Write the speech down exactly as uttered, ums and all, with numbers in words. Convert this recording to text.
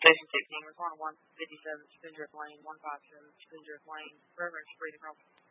Station sixteen, respond to one fifty-seven Spindrift Lane, one five seven Spindrift Lane, Reverend Street across.